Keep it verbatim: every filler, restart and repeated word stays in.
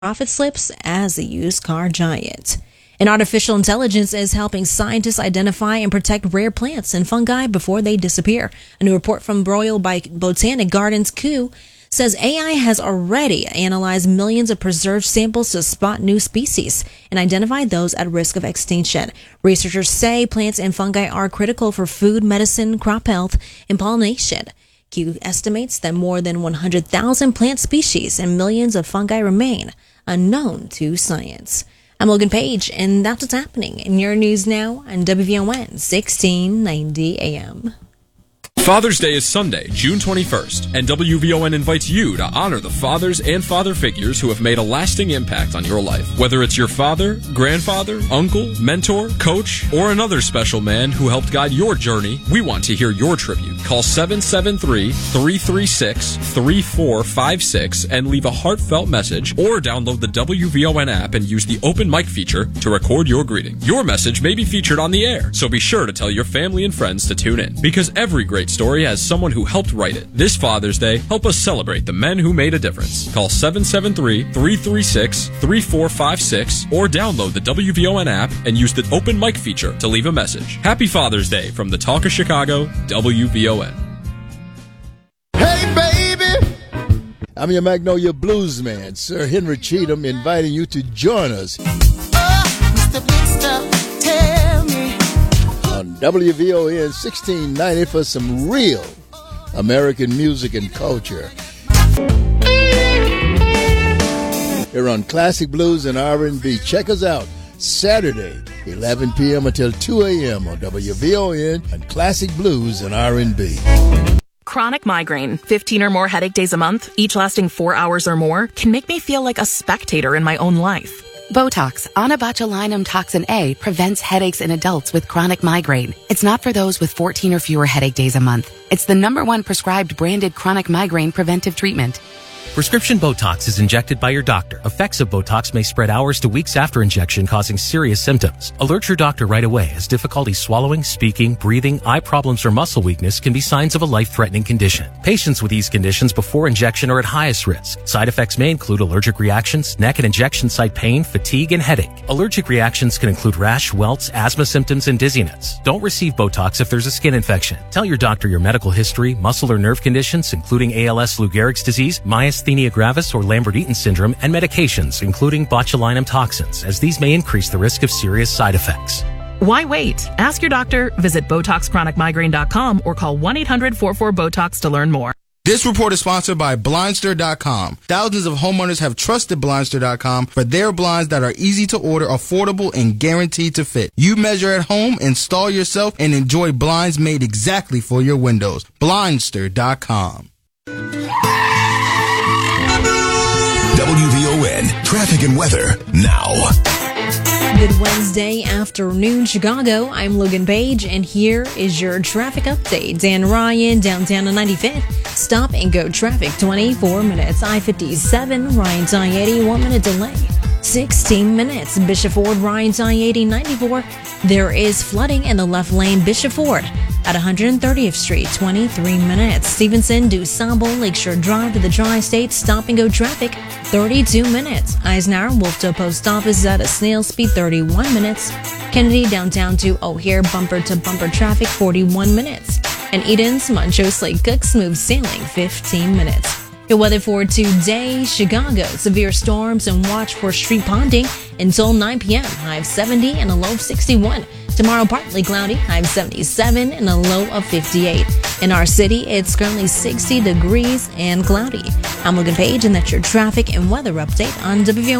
profit slips as a used car giant. And artificial intelligence is helping scientists identify and protect rare plants and fungi before they disappear. A new report from Royal Botanic Gardens, Kew, says A I has already analyzed millions of preserved samples to spot new species and identify those at risk of extinction. Researchers say plants and fungi are critical for food, medicine, crop health, and pollination. Kew estimates that more than one hundred thousand plant species and millions of fungi remain unknown to science. I'm Logan Page, and that's what's happening in your news now on W V O N sixteen ninety A M. Father's Day is Sunday, June twenty-first, and W V O N invites you to honor the fathers and father figures who have made a lasting impact on your life. Whether it's your father, grandfather, uncle, mentor, coach, or another special man who helped guide your journey, we want to hear your tribute. Call seven seven three, three three six, three four five six and leave a heartfelt message, or download the W V O N app and use the open mic feature to record your greeting. Your message may be featured on the air, so be sure to tell your family and friends to tune in, because every great story has someone who helped write it. This Father's Day, help us celebrate the men who made a difference. Call seven seven three, three three six, three four five six or download the W V O N app and use the open mic feature to leave a message. Happy Father's Day from the Talk of Chicago, W V O N. Hey, baby! I'm your Magnolia Blues man, Sir Henry Cheatham, inviting you to join us. Oh, Mister Big Stuff, tell me. On W V O N sixteen ninety for some real American music and culture. Here on Classic Blues and R and B. Check us out Saturday, eleven p.m. until two a.m. on W V O N and Classic Blues and R and B. Chronic migraine, fifteen or more headache days a month, each lasting four hours or more, can make me feel like a spectator in my own life. Botox, onabotulinum toxin A, prevents headaches in adults with chronic migraine. It's not for those with fourteen or fewer headache days a month. It's the number one prescribed branded chronic migraine preventive treatment. Prescription Botox is injected by your doctor. Effects of Botox may spread hours to weeks after injection, causing serious symptoms. Alert your doctor right away, as difficulty swallowing, speaking, breathing, eye problems, or muscle weakness can be signs of a life-threatening condition. Patients with these conditions before injection are at highest risk. Side effects may include allergic reactions, neck and injection site pain, fatigue, and headache. Allergic reactions can include rash, welts, asthma symptoms, and dizziness. Don't receive Botox if there's a skin infection. Tell your doctor your medical history, muscle or nerve conditions, including A L S, Lou Gehrig's disease, myasthenia gravis or Lambert-Eaton syndrome, and medications, including botulinum toxins, as these may increase the risk of serious side effects. Why wait? Ask your doctor, visit Botox Chronic Migraine dot com, or call one eight hundred, four four, BOTOX to learn more. This report is sponsored by Blindster dot com. Thousands of homeowners have trusted Blindster dot com for their blinds that are easy to order, affordable, and guaranteed to fit. You measure at home, install yourself, and enjoy blinds made exactly for your windows. Blindster dot com. W V O N traffic and weather now. Good Wednesday afternoon, Chicago. I'm Logan Page, and here is your traffic update. Dan Ryan, downtown on ninety-fifth. Stop and go traffic, twenty-four minutes. I fifty-seven, Ryan's I eighty, one minute delay. sixteen minutes. Bishop Ford, Ryan's I eighty, ninety-four. There is flooding in the left lane, Bishop Ford. At one hundred thirtieth Street, twenty-three minutes. Stevenson, DuSable, Lakeshore Drive to the Tri-State, stop and go traffic, thirty-two minutes. Eisenhower, Wolfville Post Office at a snail speed, thirty-one minutes. Kennedy, downtown to O'Hare, bumper to bumper traffic, forty-one minutes. And Eden's, Montrose Lake Cook, smooth sailing, fifteen minutes. Your weather for today, Chicago, severe storms and watch for street ponding until nine p.m. High of seventy and a low of sixty-one. Tomorrow, partly cloudy, high of seventy-seven and a low of fifty-eight. In our city, it's currently sixty degrees and cloudy. I'm Logan Page, and that's your traffic and weather update on W V O